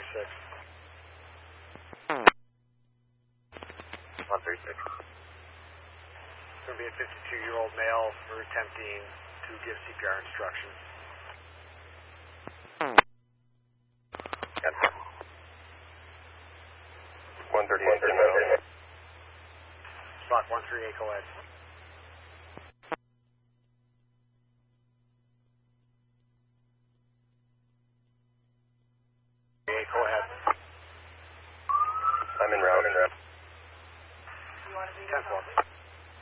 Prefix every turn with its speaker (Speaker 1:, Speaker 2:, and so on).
Speaker 1: 136.
Speaker 2: It's going to be a 52-year-old male. We're attempting to give CPR instructions.
Speaker 1: Got 138.
Speaker 2: Stock 138, go ahead.